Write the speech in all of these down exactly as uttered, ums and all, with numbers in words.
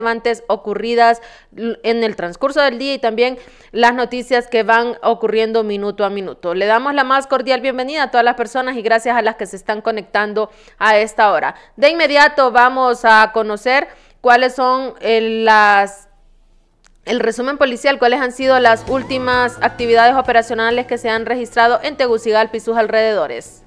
ocurridas en el transcurso del día y también las noticias que van ocurriendo minuto a minuto. Le damos la más cordial bienvenida a todas las personas y gracias a las que se están conectando a esta hora. De inmediato vamos a conocer cuáles son el, las el resumen policial, cuáles han sido las últimas actividades operacionales que se han registrado en Tegucigalpa y sus alrededores.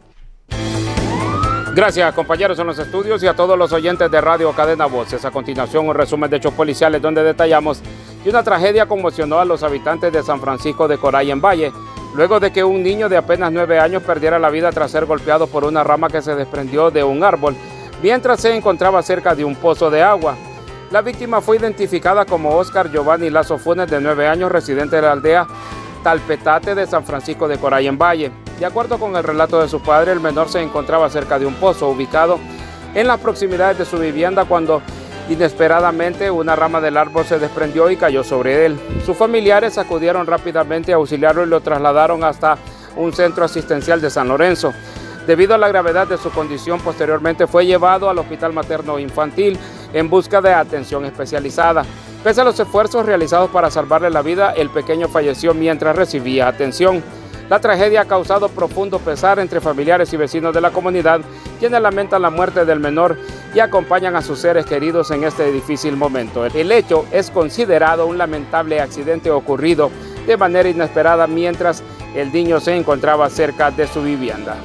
Gracias, compañeros en los estudios y a todos los oyentes de Radio Cadena Voces. A continuación, un resumen de hechos policiales donde detallamos que una tragedia conmocionó a los habitantes de San Francisco de Coray en Valle, luego de que un niño de apenas nueve años perdiera la vida tras ser golpeado por una rama que se desprendió de un árbol, mientras se encontraba cerca de un pozo de agua. La víctima fue identificada como Oscar Giovanni Lazo Funes, de nueve años, residente de la aldea Talpetate de San Francisco de Coray en Valle. De acuerdo con el relato de su padre, el menor se encontraba cerca de un pozo ubicado en las proximidades de su vivienda cuando inesperadamente una rama del árbol se desprendió y cayó sobre él. Sus familiares acudieron rápidamente a auxiliarlo y lo trasladaron hasta un centro asistencial de San Lorenzo. Debido a la gravedad de su condición, posteriormente fue llevado al Hospital Materno Infantil en busca de atención especializada. Pese a los esfuerzos realizados para salvarle la vida, el pequeño falleció mientras recibía atención. La tragedia ha causado profundo pesar entre familiares y vecinos de la comunidad, quienes lamentan la muerte del menor y acompañan a sus seres queridos en este difícil momento. El hecho es considerado un lamentable accidente ocurrido de manera inesperada mientras el niño se encontraba cerca de su vivienda.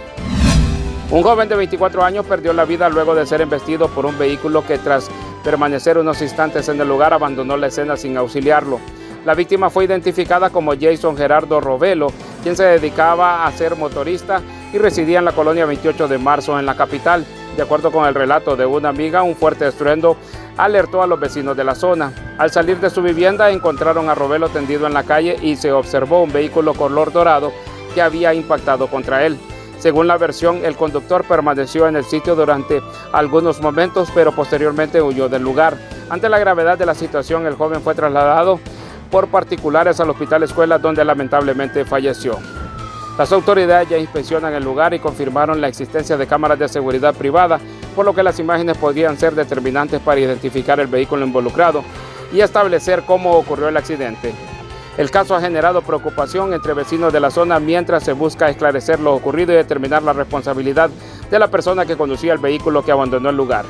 Un joven de veinticuatro años perdió la vida luego de ser embestido por un vehículo que, tras permanecer unos instantes en el lugar, abandonó la escena sin auxiliarlo. La víctima fue identificada como Jason Gerardo Rovelo, quien se dedicaba a ser motorista y residía en la colonia veintiocho de marzo en la capital. De acuerdo con el relato de una amiga, un fuerte estruendo alertó a los vecinos de la zona. Al salir de su vivienda encontraron a Rovelo tendido en la calle y se observó un vehículo color dorado que había impactado contra él. Según la versión, el conductor permaneció en el sitio durante algunos momentos, pero posteriormente huyó del lugar. Ante la gravedad de la situación, el joven fue trasladado por particulares al Hospital Escuela, donde lamentablemente falleció. Las autoridades ya inspeccionan el lugar y confirmaron la existencia de cámaras de seguridad privada, por lo que las imágenes podrían ser determinantes para identificar el vehículo involucrado y establecer cómo ocurrió el accidente. El caso ha generado preocupación entre vecinos de la zona mientras se busca esclarecer lo ocurrido y determinar la responsabilidad de la persona que conducía el vehículo que abandonó el lugar.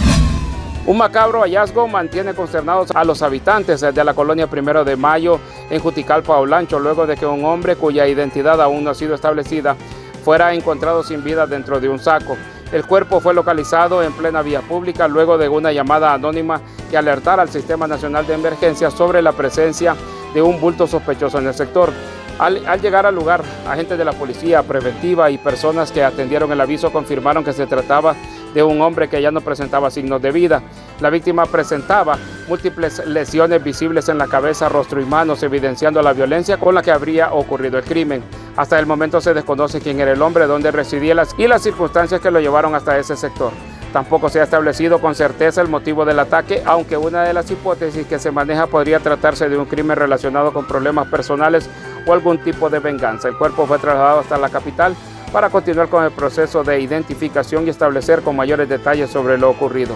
Un macabro hallazgo mantiene consternados a los habitantes de la colonia Primero de Mayo en Juticalpa, Olancho, luego de que un hombre cuya identidad aún no ha sido establecida fuera encontrado sin vida dentro de un saco. El cuerpo fue localizado en plena vía pública luego de una llamada anónima que alertara al Sistema Nacional de Emergencias sobre la presencia de un bulto sospechoso en el sector. Al, al llegar al lugar, agentes de la policía preventiva y personas que atendieron el aviso confirmaron que se trataba de un hombre que ya no presentaba signos de vida. La víctima presentaba múltiples lesiones visibles en la cabeza, rostro y manos, evidenciando la violencia con la que habría ocurrido el crimen. Hasta el momento se desconoce quién era el hombre, dónde residía y las circunstancias que lo llevaron hasta ese sector. Tampoco se ha establecido con certeza el motivo del ataque, aunque una de las hipótesis que se maneja podría tratarse de un crimen relacionado con problemas personales o algún tipo de venganza. El cuerpo fue trasladado hasta la capital para continuar con el proceso de identificación y establecer con mayores detalles sobre lo ocurrido.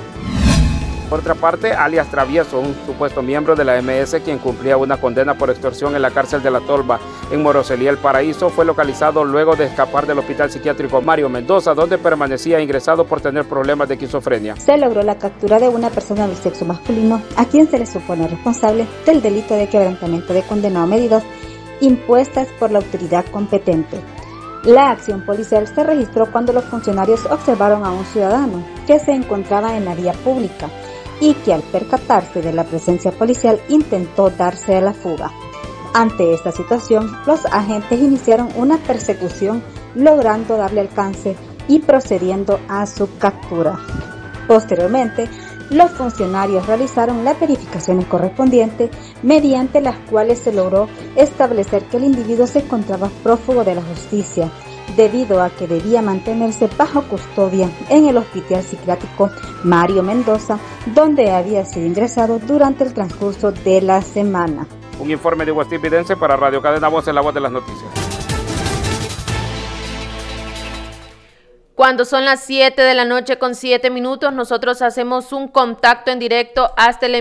Por otra parte, alias Travieso, un supuesto miembro de la eme ese quien cumplía una condena por extorsión en la cárcel de La Tolva en Moroselía, El Paraíso, fue localizado luego de escapar del hospital psiquiátrico Mario Mendoza, donde permanecía ingresado por tener problemas de esquizofrenia. Se logró la captura de una persona del sexo masculino a quien se le supone responsable del delito de quebrantamiento de condena o medidas impuestas por la autoridad competente. La acción policial se registró cuando los funcionarios observaron a un ciudadano que se encontraba en la vía pública y que al percatarse de la presencia policial intentó darse a la fuga. Ante esta situación, los agentes iniciaron una persecución logrando darle alcance y procediendo a su captura. Posteriormente, los funcionarios realizaron las verificaciones correspondientes mediante las cuales se logró establecer que el individuo se encontraba prófugo de la justicia, debido a que debía mantenerse bajo custodia en el hospital psiquiátrico Mario Mendoza, donde había sido ingresado durante el transcurso de la semana. Un informe de Westin Vidente para Radio Cadena Voces, la voz de las noticias. Cuando son las siete de la noche con siete minutos, nosotros hacemos un contacto en directo hasta el